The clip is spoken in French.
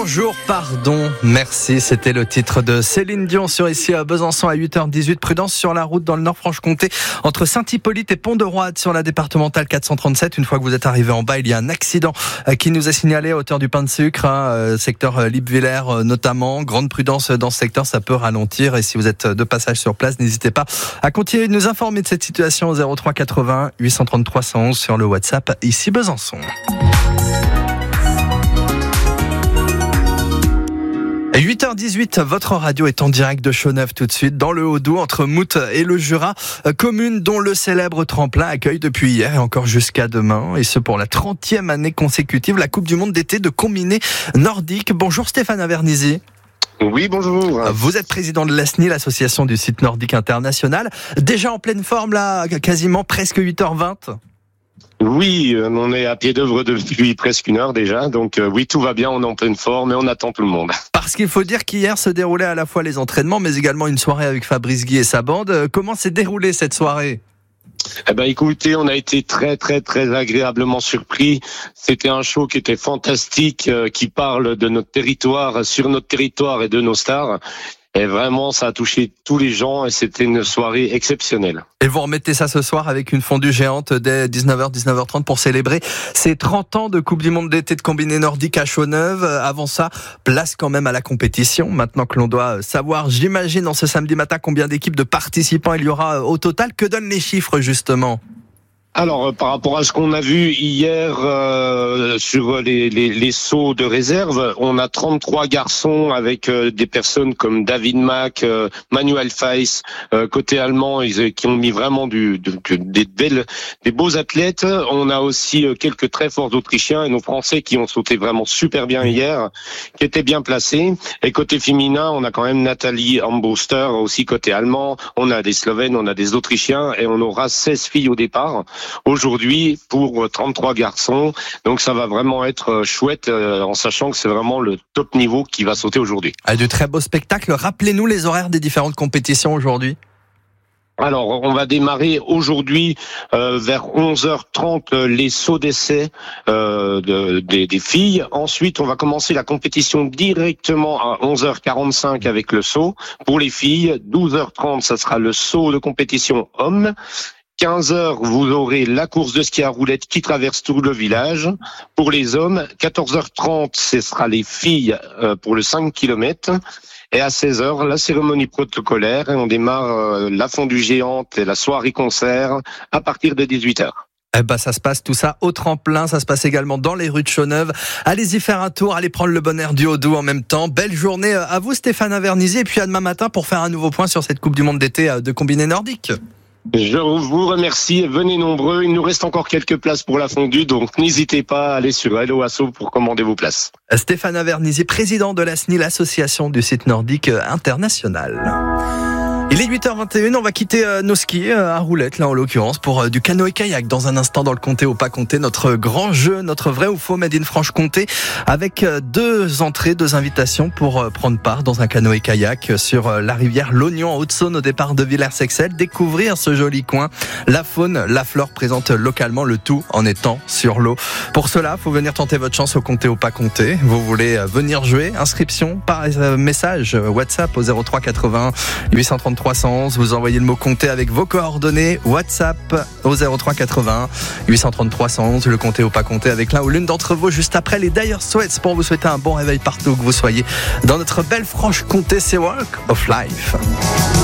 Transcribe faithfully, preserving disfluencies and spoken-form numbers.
Bonjour, pardon, merci, c'était le titre de Céline Dion sur ici à Besançon à huit heures dix-huit. Prudence sur la route dans le Nord-Franche-Comté entre Saint-Hippolyte et Pont-de-Roide sur la départementale quatre cent trente-sept. Une fois que vous êtes arrivé en bas, il y a un accident qui nous est signalé à hauteur du Pain de Sucre, hein, secteur Lippwiller notamment. Grande prudence dans ce secteur, ça peut ralentir et si vous êtes de passage sur place, n'hésitez pas à continuer de nous informer de cette situation au zéro trois quatre-vingts huit cent trente trois cent onze sur le WhatsApp ici Besançon. huit heures dix-huit, votre radio est en direct de Chauneuf tout de suite, dans le Haut-Doubs, entre Mout et le Jura, commune dont le célèbre tremplin accueille depuis hier et encore jusqu'à demain, et ce pour la trentième année consécutive, la Coupe du Monde d'été de combiné nordique. Bonjour Stéphane Avernisi. Oui, bonjour. Vous êtes président de l'A S N I, l'association du site nordique international. Déjà en pleine forme là, quasiment presque huit heures vingt. Oui, on est à pied d'œuvre depuis presque une heure déjà, donc euh, oui, tout va bien, on est en pleine forme et on attend tout le monde. Parce qu'il faut dire qu'hier se déroulaient à la fois les entraînements, mais également une soirée avec Fabrice Guy et sa bande. Comment s'est déroulée cette soirée ? Eh ben, écoutez, on a été très, très, très agréablement surpris. C'était un show qui était fantastique, euh, qui parle de notre territoire, sur notre territoire et de nos stars. Et vraiment, ça a touché tous les gens et c'était une soirée exceptionnelle. Et vous remettez ça ce soir avec une fondue géante dès dix-neuf heures, dix-neuf heures trente pour célébrer ces trente ans de Coupe du Monde d'été de combiné nordique à Chauneuf. Avant ça, place quand même à la compétition. Maintenant que l'on doit savoir, j'imagine, en ce samedi matin, combien d'équipes de participants il y aura au total. Que donnent les chiffres, justement ? Alors, euh, par rapport à ce qu'on a vu hier euh, sur les, les, les sauts de réserve, on a trente-trois garçons avec euh, des personnes comme David Mack, euh, Manuel Feiss, euh, côté allemand, ils, qui ont mis vraiment du, du, des belles, des beaux athlètes. On a aussi euh, quelques très forts Autrichiens et nos Français qui ont sauté vraiment super bien hier, qui étaient bien placés. Et côté féminin, on a quand même Nathalie Amboster, aussi côté allemand. On a des Slovènes, on a des Autrichiens et on aura seize filles au départ aujourd'hui pour trente-trois garçons. Donc ça va vraiment être chouette euh, en sachant que c'est vraiment le top niveau qui va sauter aujourd'hui. Ah, de très beaux spectacles. Rappelez-nous les horaires des différentes compétitions aujourd'hui. Alors, on va démarrer aujourd'hui euh, vers onze heures trente les sauts d'essai euh, de, des, des filles. Ensuite, on va commencer la compétition directement à onze heures quarante-cinq avec le saut. Pour les filles, douze heures trente, ça sera le saut de compétition hommes. quinze heures, vous aurez la course de ski à roulettes qui traverse tout le village. Pour les hommes, quatorze heures trente, ce sera les filles euh, pour le cinq kilomètres. Et à seize heures, la cérémonie protocolaire. Et on démarre euh, la fondue géante et la soirée concert à partir de dix-huit heures. Eh ben, ça se passe tout ça au tremplin, ça se passe également dans les rues de Chauneuf. Allez-y faire un tour, allez prendre le bon air du Haut-Doubs en même temps. Belle journée à vous Stéphane Avernisi et puis à demain matin pour faire un nouveau point sur cette Coupe du Monde d'été de combiné nordique. Je vous remercie, venez nombreux, il nous reste encore quelques places pour la fondue, donc n'hésitez pas à aller sur Hello Asso pour commander vos places. Stéphane Avernisi, président de l'A S N I, l'association du site nordique international. Il est huit heures vingt et une, on va quitter euh, nos skis euh, à roulettes, là en l'occurrence, pour euh, du canoë-kayak dans un instant dans le comté ou pas comté, notre grand jeu, notre vrai ou faux Made in Franche-Comté, avec euh, deux entrées, deux invitations pour euh, prendre part dans un canoë-kayak sur euh, la rivière L'Oignon en Haute-Saône au départ de Villers-Sexel, découvrir ce joli coin, la faune, la flore présente localement, le tout en étant sur l'eau. Pour cela, faut venir tenter votre chance au comté ou pas comté. Vous voulez euh, venir jouer, inscription par euh, message euh, WhatsApp au zéro trois quatre-vingts huit cent trente-trois trois cent onze, vous envoyez le mot comté avec vos coordonnées, WhatsApp au zéro trois quatre-vingts huit cent trente trois cent onze, le comté ou pas comté avec l'un ou l'une d'entre vous juste après les Dire Straits pour vous souhaiter un bon réveil partout où que vous soyez dans notre belle Franche-Comté, c'est Walk of Life.